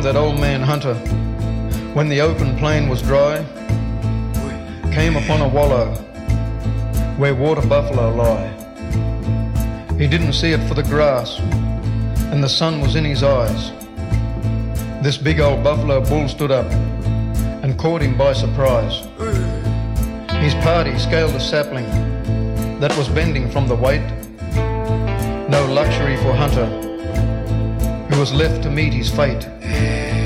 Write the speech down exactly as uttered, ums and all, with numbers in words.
That old man Hunter, when the open plain was dry, came upon a wallow where water buffalo lie. He didn't see it for the grass, and the sun was in his eyes. This big old buffalo bull stood up and caught him by surprise. His party scaled a sapling that was bending from the weight. No luxury for Hunter, who was left to meet his fate.